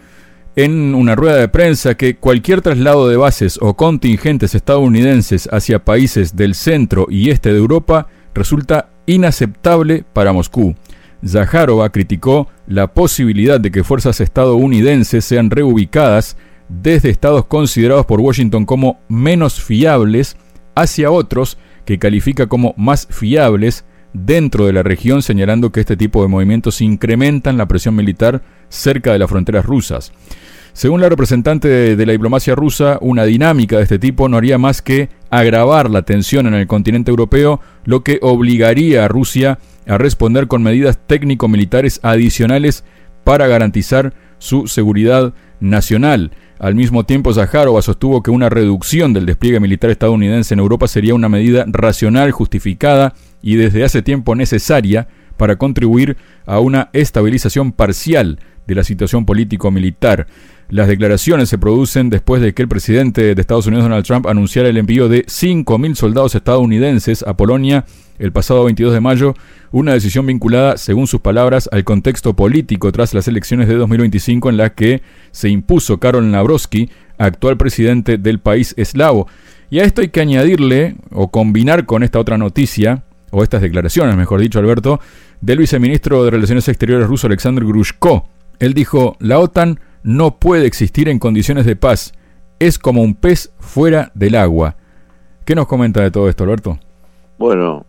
en una rueda de prensa, que cualquier traslado de bases o contingentes estadounidenses hacia países del centro y este de Europa resulta inaceptable para Moscú. Zakharova criticó la posibilidad de que fuerzas estadounidenses sean reubicadas desde estados considerados por Washington como menos fiables hacia otros que califica como más fiables dentro de la región, señalando que este tipo de movimientos incrementan la presión militar cerca de las fronteras rusas. Según la representante de, de la diplomacia rusa, una dinámica de este tipo no haría más que agravar la tensión en el continente europeo, lo que obligaría a Rusia a responder con medidas técnico-militares adicionales para garantizar su seguridad nacional. Al mismo tiempo, Zakharova sostuvo que una reducción del despliegue militar estadounidense en Europa sería una medida racional, justificada y desde hace tiempo necesaria para contribuir a una estabilización parcial de la situación político-militar. Las declaraciones se producen después de que el presidente de Estados Unidos, Donald Trump, anunciara el envío de cinco mil soldados estadounidenses a Polonia el pasado veintidós de mayo, una decisión vinculada, según sus palabras, al contexto político tras las elecciones de dos mil veinticinco en las que se impuso Karol Nawrocki, actual presidente del país eslavo. Y a esto hay que añadirle, o combinar con esta otra noticia, o estas declaraciones, mejor dicho, Alberto, del viceministro de Relaciones Exteriores ruso, Alexander Grushko. Él dijo: la OTAN no puede existir en condiciones de paz, es como un pez fuera del agua. ¿Qué nos comenta de todo esto, Alberto? Bueno,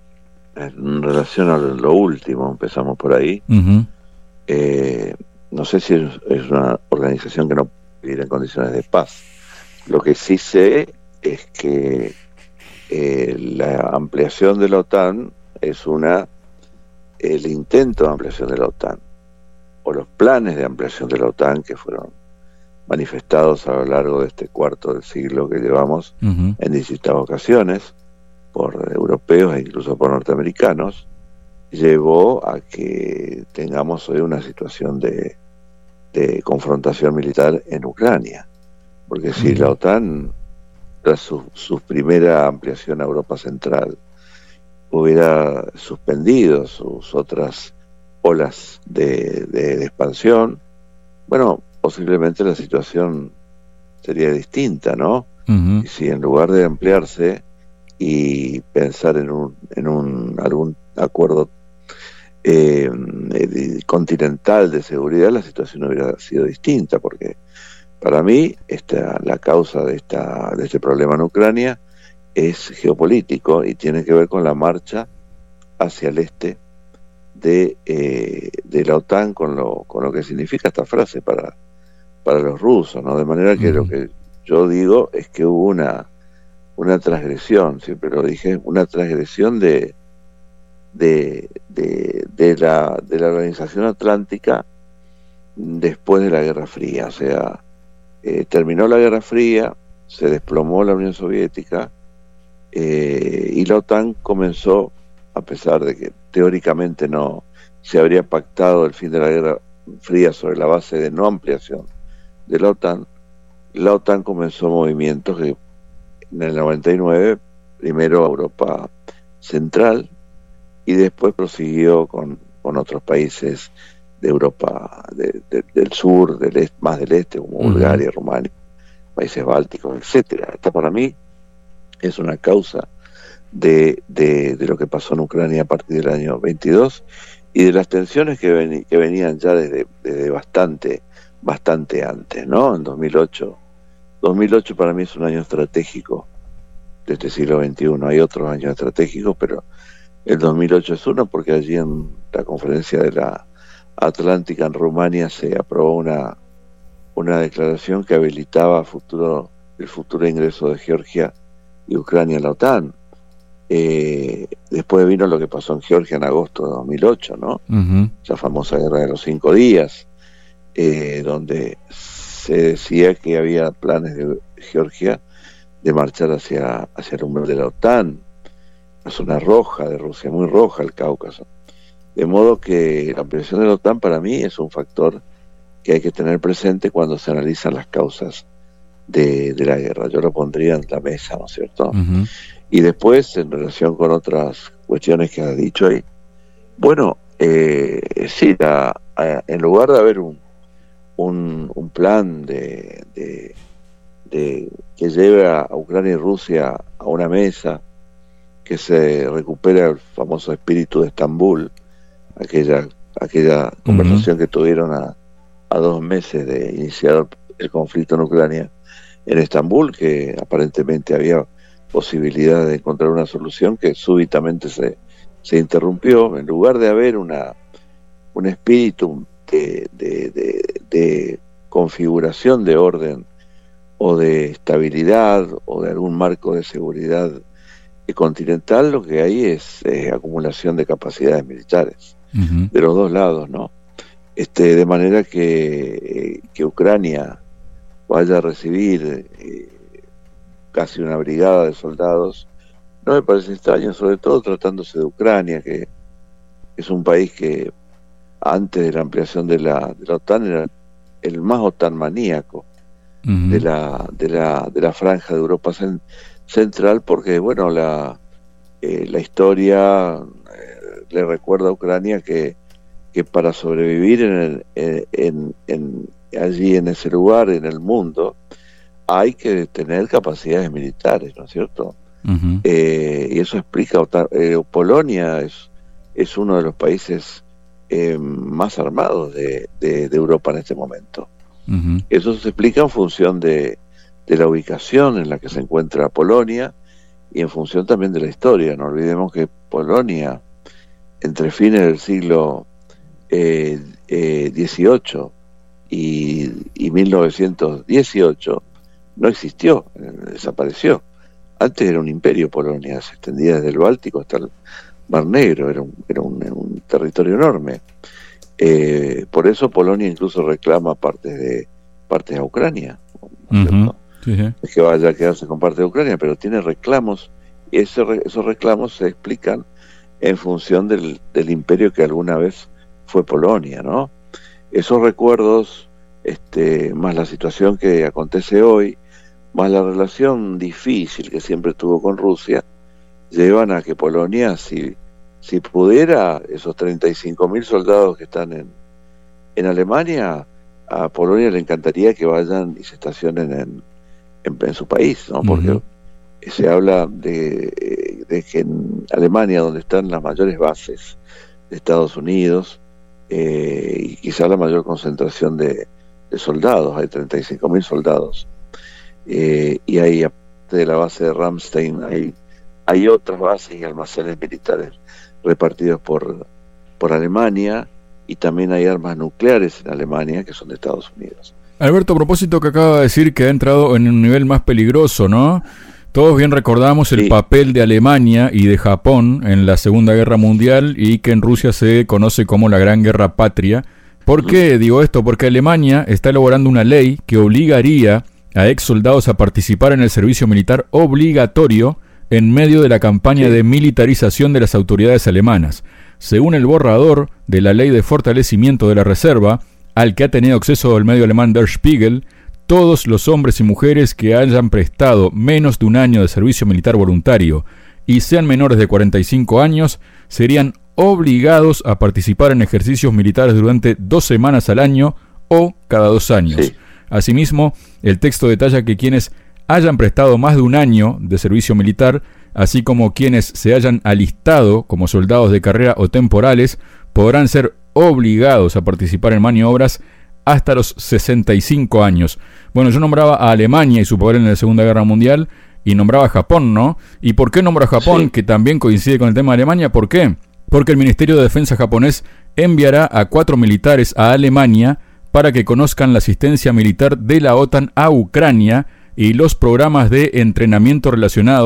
en relación a lo último, empezamos por ahí. Uh-huh. Eh, no sé si es, es una organización que no puede vivir en condiciones de paz. Lo que sí sé es que eh, la ampliación de la OTAN es una el intento de ampliación de la OTAN, o los planes de ampliación de la OTAN que fueron manifestados a lo largo de este cuarto del siglo que llevamos, uh-huh, en distintas ocasiones, por europeos e incluso por norteamericanos, llevó a que tengamos hoy una situación de, de confrontación militar en Ucrania. Porque uh-huh, si la OTAN, tras su, su primera ampliación a Europa Central, hubiera suspendido sus otras olas de, de, de expansión, bueno, posiblemente la situación sería distinta, ¿no? Uh-huh. Y si en lugar de ampliarse y pensar en un en un algún acuerdo eh, continental de seguridad, la situación hubiera sido distinta, porque para mí esta, la causa de esta de este problema en Ucrania es geopolítico y tiene que ver con la marcha hacia el este de eh, de la OTAN, con lo con lo que significa esta frase para para los rusos, ¿no? De manera que uh-huh, lo que yo digo es que hubo una una transgresión, siempre lo dije, una transgresión de de de, de la de la Organización Atlántica después de la Guerra Fría. O sea, eh, terminó la Guerra Fría, se desplomó la Unión Soviética, eh, y la OTAN comenzó, a pesar de que teóricamente no se habría pactado el fin de la Guerra Fría sobre la base de no ampliación de la OTAN, la OTAN comenzó movimientos que en el noventa y nueve, primero a Europa Central y después prosiguió con, con otros países de Europa de, de, del sur, del este, más del este, como uh-huh, Bulgaria, Rumania, países bálticos, etcétera. Esta para mí es una causa de, de, de lo que pasó en Ucrania a partir del año veintidós y de las tensiones que, ven, que venían ya desde, desde bastante, bastante antes, ¿no? En dos mil ocho. dos mil ocho para mí es un año estratégico de este siglo veintiuno. Hay otros años estratégicos, pero el dos mil ocho es uno, porque allí en la conferencia de la Atlántica en Rumania se aprobó una, una declaración que habilitaba futuro, el futuro ingreso de Georgia y Ucrania en la OTAN. Eh, después vino lo que pasó en Georgia en agosto de dos mil ocho, ¿no? Uh-huh. Esa famosa guerra de los cinco días, eh, donde se decía que había planes de Georgia de marchar hacia, hacia el umbral de la OTAN, la zona roja de Rusia, muy roja el Cáucaso. De modo que la ampliación de la OTAN para mí es un factor que hay que tener presente cuando se analizan las causas de, de la guerra. Yo lo pondría en la mesa, ¿no es cierto? Uh-huh. Y después, en relación con otras cuestiones que has dicho ahí, bueno, eh, sí, la, a, en lugar de haber un, un, un plan de, de, de que lleve a Ucrania y Rusia a una mesa, que se recupere el famoso espíritu de Estambul, aquella, aquella uh-huh. conversación que tuvieron a, a dos meses de iniciar el conflicto en Ucrania, en Estambul, que aparentemente había posibilidad de encontrar una solución que súbitamente se, se interrumpió. En lugar de haber una un espíritu de, de, de, de configuración de orden o de estabilidad o de algún marco de seguridad continental, lo que hay es eh, acumulación de capacidades militares uh-huh. de los dos lados, ¿no? Este, de manera que, eh, que Ucrania vaya a recibir eh, casi una brigada de soldados, no me parece extraño, sobre todo tratándose de Ucrania, que es un país que antes de la ampliación de la, de la OTAN era el más OTAN maníaco uh-huh. de la de la de la franja de Europa cen, central, porque bueno, la eh, la historia eh, le recuerda a Ucrania que que para sobrevivir en, el, en, en, en allí en ese lugar, en el mundo, hay que tener capacidades militares, ¿no es cierto? Uh-huh. Eh, y eso explica, eh, Polonia es, es uno de los países eh, más armados de, de, de Europa en este momento. Uh-huh. Eso se explica en función de, de la ubicación en la que se encuentra Polonia y en función también de la historia. No olvidemos que Polonia, entre fines del siglo eh, eh, dieciocho y, y mil novecientos dieciocho, no existió, eh, desapareció. Antes era un imperio Polonia, se extendía desde el Báltico hasta el Mar Negro, era un, era un, un territorio enorme. Eh, por eso Polonia incluso reclama partes de partes a Ucrania. ¿No? Uh-huh. Sí, sí. Es que vaya a quedarse con parte de Ucrania, pero tiene reclamos, y ese, esos reclamos se explican en función del, del imperio que alguna vez fue Polonia, ¿no? Esos recuerdos, este, más la situación que acontece hoy, más la relación difícil que siempre tuvo con Rusia, llevan a que Polonia, si, si pudiera, esos treinta y cinco mil soldados que están en, en Alemania, a Polonia le encantaría que vayan y se estacionen en, en, en su país, ¿no? Porque uh-huh. se habla de, de que en Alemania, donde están las mayores bases de Estados Unidos, eh, y quizá la mayor concentración de, de soldados, hay treinta y cinco mil soldados, eh, y hay, aparte de la base de Ramstein, hay, hay otras bases y almacenes militares repartidos por, por Alemania, y también hay armas nucleares en Alemania que son de Estados Unidos. Alberto, a propósito que acaba de decir que ha entrado en un nivel más peligroso, ¿no? Todos bien recordamos el sí. papel de Alemania y de Japón en la Segunda Guerra Mundial, y que en Rusia se conoce como la Gran Guerra Patria. ¿Por qué digo esto? Porque Alemania está elaborando una ley que obligaría a ex soldados a participar en el servicio militar obligatorio en medio de la campaña sí. de militarización de las autoridades alemanas. Según el borrador de la Ley de Fortalecimiento de la Reserva, al que ha tenido acceso el medio alemán Der Spiegel, todos los hombres y mujeres que hayan prestado menos de un año de servicio militar voluntario y sean menores de cuarenta y cinco años serían obligados a participar en ejercicios militares durante dos semanas al año o cada dos años. Sí. Asimismo, el texto detalla que quienes hayan prestado más de un año de servicio militar, así como quienes se hayan alistado como soldados de carrera o temporales, podrán ser obligados a participar en maniobras hasta los sesenta y cinco años. Bueno, yo nombraba a Alemania y su papel en la Segunda Guerra Mundial, y nombraba a Japón, ¿no? ¿Y por qué nombro a Japón, sí. que también coincide con el tema de Alemania? ¿Por qué? Porque el Ministerio de Defensa japonés enviará a cuatro militares a Alemania para que conozcan la asistencia militar de la OTAN a Ucrania y los programas de entrenamiento relacionados,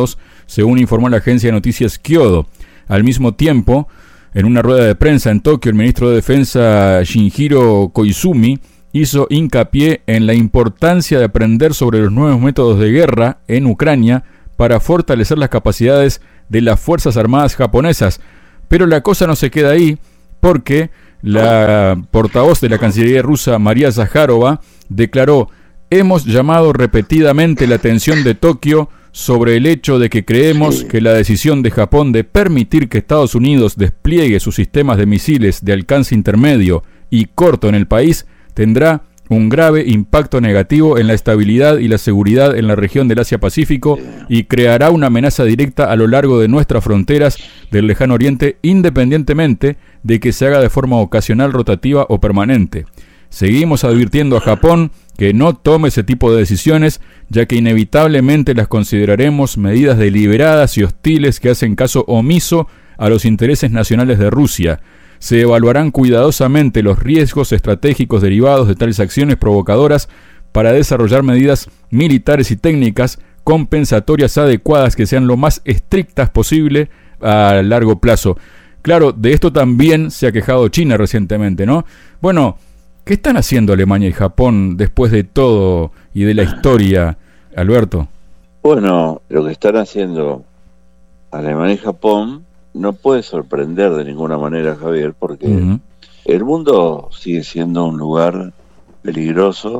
según informó la agencia de noticias Kyodo. Al mismo tiempo, en una rueda de prensa en Tokio, el ministro de Defensa Shinjiro Koizumi hizo hincapié en la importancia de aprender sobre los nuevos métodos de guerra en Ucrania para fortalecer las capacidades de las Fuerzas Armadas japonesas. Pero la cosa no se queda ahí, porque la portavoz de la Cancillería rusa, María Zakharova, declaró: hemos llamado repetidamente la atención de Tokio sobre el hecho de que creemos que la decisión de Japón de permitir que Estados Unidos despliegue sus sistemas de misiles de alcance intermedio y corto en el país tendrá un grave impacto negativo en la estabilidad y la seguridad en la región del Asia-Pacífico y creará una amenaza directa a lo largo de nuestras fronteras del lejano oriente, independientemente de que se haga de forma ocasional, rotativa o permanente. Seguimos advirtiendo a Japón que no tome ese tipo de decisiones, ya que inevitablemente las consideraremos medidas deliberadas y hostiles que hacen caso omiso a los intereses nacionales de Rusia. Se evaluarán cuidadosamente los riesgos estratégicos derivados de tales acciones provocadoras para desarrollar medidas militares y técnicas compensatorias adecuadas que sean lo más estrictas posible a largo plazo. Claro, de esto también se ha quejado China recientemente, ¿no? Bueno, ¿qué están haciendo Alemania y Japón después de todo y de la historia, Alberto? Bueno, lo que están haciendo Alemania y Japón no puede sorprender de ninguna manera, Javier, porque uh-huh. el mundo sigue siendo un lugar peligroso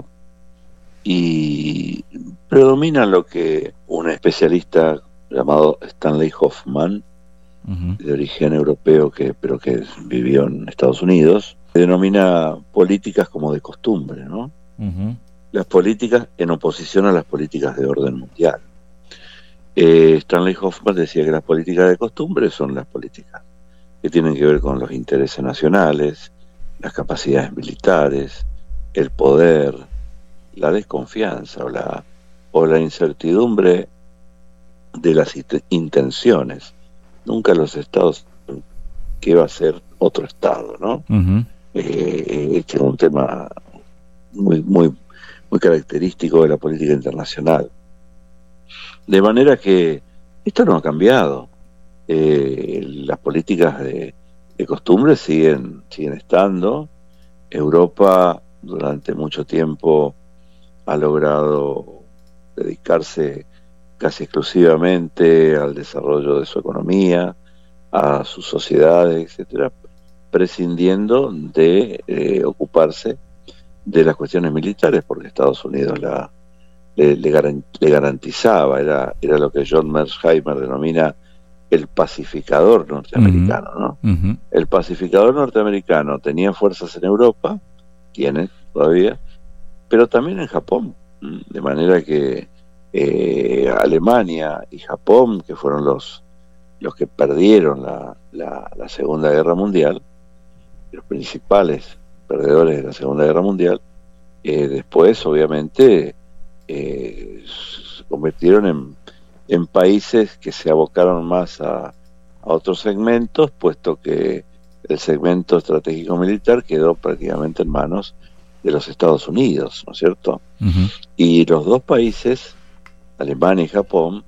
y predomina lo que un especialista llamado Stanley Hoffman, uh-huh. de origen europeo, que pero que vivió en Estados Unidos, denomina políticas como de costumbre, ¿no? Uh-huh. Las políticas en oposición a las políticas de orden mundial. Eh, Stanley Hoffman decía que las políticas de costumbre son las políticas que tienen que ver con los intereses nacionales, las capacidades militares, el poder, la desconfianza o la, o la incertidumbre de las intenciones. Nunca los estados que va a ser otro estado, ¿no? Uh-huh. Eh, este es un tema muy, muy, muy característico de la política internacional. De manera que esto no ha cambiado. Eh, las políticas de, de costumbre siguen, siguen estando. Europa durante mucho tiempo ha logrado dedicarse casi exclusivamente al desarrollo de su economía, a sus sociedades, etcétera, prescindiendo de eh, ocuparse de las cuestiones militares, porque Estados Unidos la Le, le, garan, le garantizaba, era, era lo que John Mearsheimer denomina el pacificador norteamericano, uh-huh. ¿no? Uh-huh. El pacificador norteamericano tenía fuerzas en Europa, tiene todavía, pero también en Japón, de manera que eh, Alemania y Japón, que fueron los, los que perdieron la, la, la Segunda Guerra Mundial, los principales perdedores de la Segunda Guerra Mundial, eh, después obviamente Eh, se convirtieron en, en países que se abocaron más a, a otros segmentos, puesto que el segmento estratégico militar quedó prácticamente en manos de los Estados Unidos, ¿no es cierto? Uh-huh. Y los dos países, Alemania y Japón,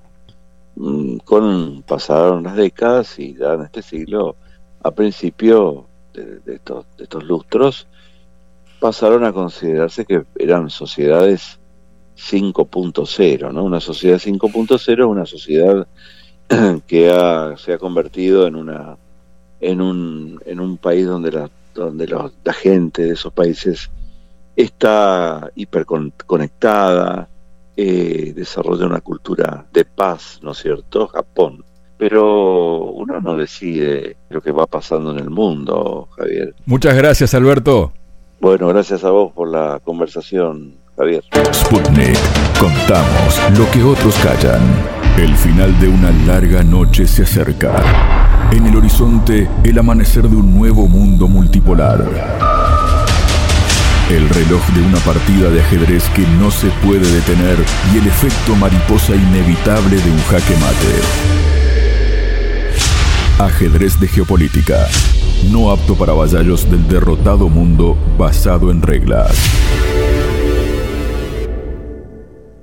con pasaron las décadas y ya en este siglo, a principio de, de, estos, de estos lustros, pasaron a considerarse que eran sociedades cinco punto cero, ¿no? Una sociedad cinco punto cero es una sociedad que ha, se ha convertido en una en un en un país donde la donde los, la gente de esos países está hiperconectada, eh, desarrolla una cultura de paz, ¿no es cierto? Japón. Pero uno no decide lo que va pasando en el mundo, Javier. Muchas gracias, Alberto. Bueno, gracias a vos por la conversación, Javier. Sputnik. Contamos lo que otros callan. El final de una larga noche se acerca. En el horizonte, el amanecer de un nuevo mundo multipolar. El reloj de una partida de ajedrez que no se puede detener y el efecto mariposa inevitable de un jaque mate. Ajedrez de geopolítica. No apto para vasallos del derrotado mundo basado en reglas.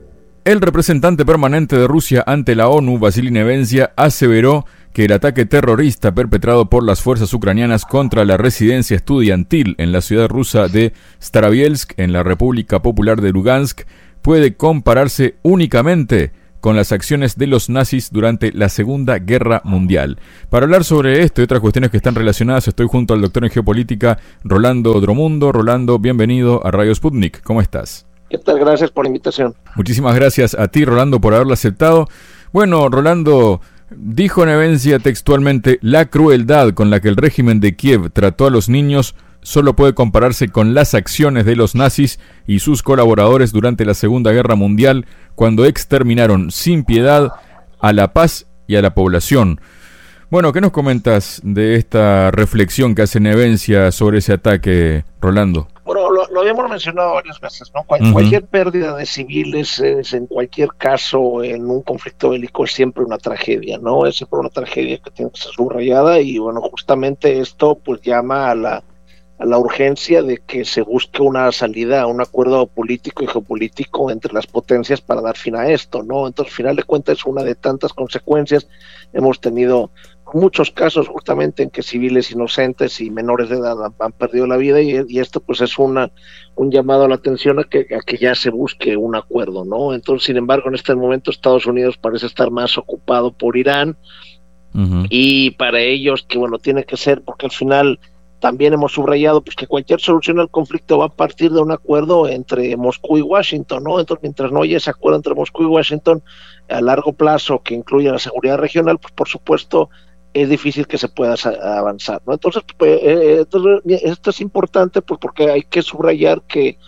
El representante permanente de Rusia ante la ONU, Vasily Nevencia, aseveró que el ataque terrorista perpetrado por las fuerzas ucranianas contra la residencia estudiantil en la ciudad rusa de Starobielsk, en la República Popular de Lugansk, puede compararse únicamente con las acciones de los nazis durante la Segunda Guerra Mundial. Para hablar sobre esto y otras cuestiones que están relacionadas, estoy junto al doctor en geopolítica Rolando Dromundo. Rolando, bienvenido a Radio Sputnik. ¿Cómo estás? ¿Qué tal? Gracias por la invitación. Muchísimas gracias a ti, Rolando, por haberlo aceptado. Bueno, Rolando, dijo Nevencia textualmente: la crueldad con la que el régimen de Kiev trató a los niños solo puede compararse con las acciones de los nazis y sus colaboradores durante la Segunda Guerra Mundial, cuando exterminaron sin piedad a la paz y a la población. Bueno, ¿qué nos comentas de esta reflexión que hace Nevencia sobre ese ataque, Rolando? Bueno, lo, lo habíamos mencionado varias veces, ¿no? Cual, uh-huh. Cualquier pérdida de civiles es, en cualquier caso, en un conflicto bélico, es siempre una tragedia, ¿no? Es siempre una tragedia que tiene que ser subrayada y, bueno, justamente esto pues llama a la, a la urgencia de que se busque una salida a un acuerdo político y geopolítico entre las potencias para dar fin a esto, ¿no? Entonces, al final de cuentas, es una de tantas consecuencias. Hemos tenido muchos casos justamente en que civiles inocentes y menores de edad han, han perdido la vida y, y esto pues es una un llamado a la atención a que, a que ya se busque un acuerdo, ¿no? Entonces, sin embargo, en este momento Estados Unidos parece estar más ocupado por Irán uh-huh. y para ellos que bueno, tiene que ser, porque al final también hemos subrayado pues que cualquier solución al conflicto va a partir de un acuerdo entre Moscú y Washington, ¿no? Entonces, mientras no haya ese acuerdo entre Moscú y Washington a largo plazo que incluya la seguridad regional, pues por supuesto es difícil que se pueda avanzar, ¿no? Entonces, pues, eh, entonces esto es importante pues, porque hay que subrayar que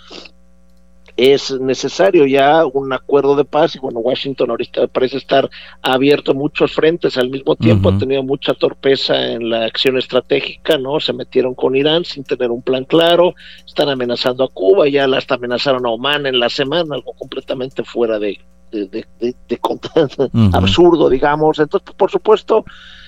es necesario ya un acuerdo de paz y bueno, Washington ahorita parece estar abierto a muchos frentes al mismo tiempo, uh-huh. ha tenido mucha torpeza en la acción estratégica, ¿no? Se metieron con Irán sin tener un plan claro, están amenazando a Cuba, ya hasta amenazaron a Omán en la semana, algo completamente fuera de, de, de, de, de uh-huh. absurdo, digamos. Entonces, por supuesto,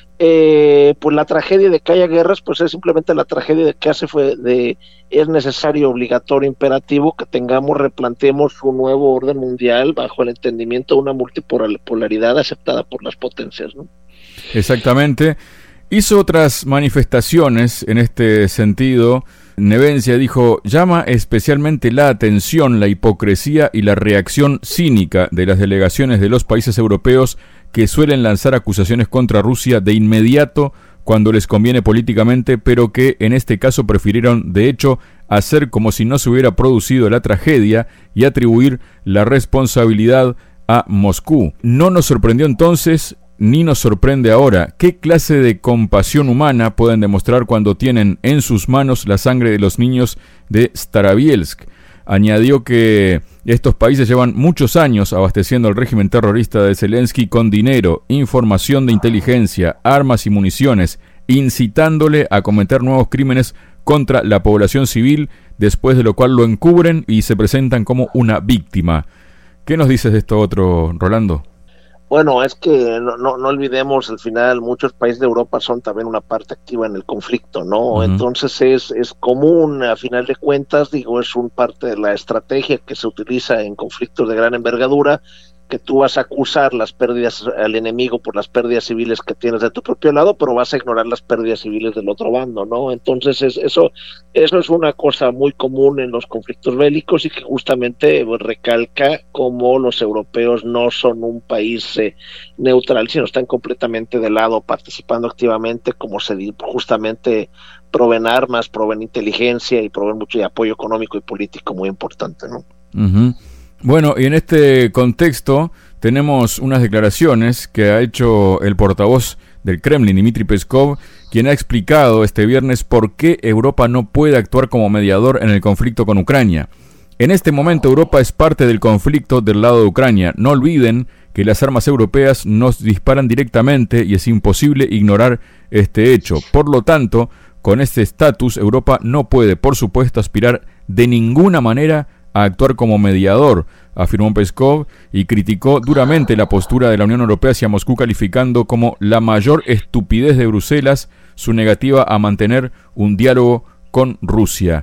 Eh, pues la tragedia de que haya guerras pues es simplemente la tragedia de que hace fue de es necesario, obligatorio, imperativo que tengamos, replanteemos un nuevo orden mundial bajo el entendimiento de una multipolaridad aceptada por las potencias, ¿no? Exactamente. Hizo otras manifestaciones en este sentido. Nevencia dijo: llama especialmente la atención la hipocresía y la reacción cínica de las delegaciones de los países europeos que suelen lanzar acusaciones contra Rusia de inmediato cuando les conviene políticamente, pero que en este caso prefirieron, de hecho, hacer como si no se hubiera producido la tragedia y atribuir la responsabilidad a Moscú. No nos sorprendió entonces, ni nos sorprende ahora. ¿Qué clase de compasión humana pueden demostrar cuando tienen en sus manos la sangre de los niños de Starobielsk? Añadió que estos países llevan muchos años abasteciendo al régimen terrorista de Zelensky con dinero, información de inteligencia, armas y municiones, incitándole a cometer nuevos crímenes contra la población civil, después de lo cual lo encubren y se presentan como una víctima. ¿Qué nos dices de esto otro, Rolando? Bueno, es que no, no, no olvidemos, al final muchos países de Europa son también una parte activa en el conflicto, ¿no? Uh-huh. Entonces es, es común, a final de cuentas, digo, es un parte de la estrategia que se utiliza en conflictos de gran envergadura, que tú vas a acusar las pérdidas al enemigo por las pérdidas civiles que tienes de tu propio lado, pero vas a ignorar las pérdidas civiles del otro bando, ¿no? Entonces es, eso eso es una cosa muy común en los conflictos bélicos y que justamente pues, recalca cómo los europeos no son un país eh, neutral, sino están completamente de lado, participando activamente, como se dice, justamente proveen armas, proveen inteligencia y proveen mucho apoyo económico y político muy importante, ¿no? Uh-huh. Bueno, y en este contexto tenemos unas declaraciones que ha hecho el portavoz del Kremlin, Dmitry Peskov, quien ha explicado este viernes por qué Europa no puede actuar como mediador en el conflicto con Ucrania. En este momento Europa es parte del conflicto del lado de Ucrania. No olviden que las armas europeas nos disparan directamente y es imposible ignorar este hecho. Por lo tanto, con este estatus, Europa no puede, por supuesto, aspirar de ninguna manera a actuar como mediador, afirmó Peskov, y criticó duramente la postura de la Unión Europea hacia Moscú, calificando como la mayor estupidez de Bruselas su negativa a mantener un diálogo con Rusia.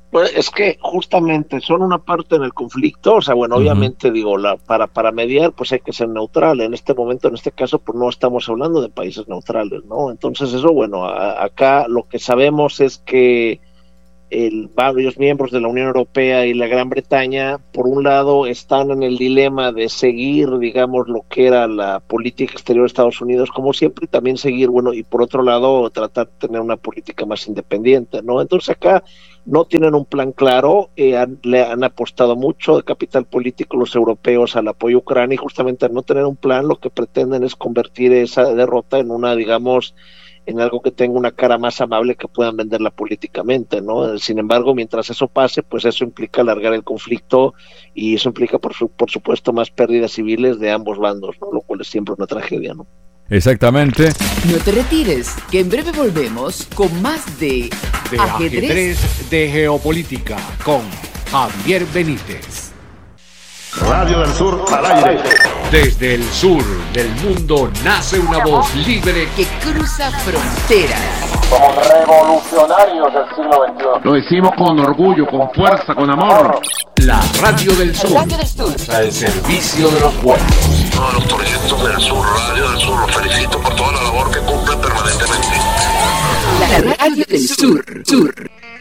Pues es que justamente son una parte en el conflicto, o sea, bueno, uh-huh. obviamente digo, la, para, para mediar pues hay que ser neutral, en este momento, en este caso, pues no estamos hablando de países neutrales, ¿no? Entonces eso, bueno, a, acá lo que sabemos es que el, varios miembros de la Unión Europea y la Gran Bretaña, por un lado, están en el dilema de seguir, digamos, lo que era la política exterior de Estados Unidos, como siempre, y también seguir, bueno, y por otro lado, tratar de tener una política más independiente, ¿no? Entonces acá no tienen un plan claro, eh, han, le han apostado mucho de capital político los europeos al apoyo a Ucrania, y justamente al no tener un plan, lo que pretenden es convertir esa derrota en una, digamos, en algo que tenga una cara más amable que puedan venderla políticamente, ¿no? Sin embargo, mientras eso pase, pues eso implica alargar el conflicto y eso implica, por, su, por supuesto, más pérdidas civiles de ambos bandos, ¿no? Lo cual es siempre una tragedia, ¿no? Exactamente. No te retires, que en breve volvemos con más de, de ajedrez. ajedrez de geopolítica con Javier Benítez. Radio del Sur al aire. Desde el sur del mundo nace una voz libre que cruza fronteras. Somos revolucionarios del siglo veintiuno. Lo decimos con orgullo, con fuerza, con amor. La Radio del Sur. Radio del Sur. Al servicio de los pueblos. Todos los proyectos del Sur, Radio del Sur, los felicito por toda la labor que cumplen permanentemente. La Radio del Sur. Sur.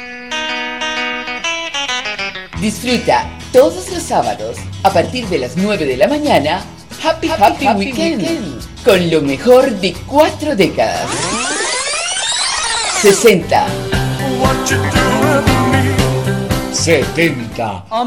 Disfruta todos los sábados a partir de las nueve de la mañana Happy Happy, Happy Weekend, Weekend con lo mejor de cuatro décadas. sesenta setenta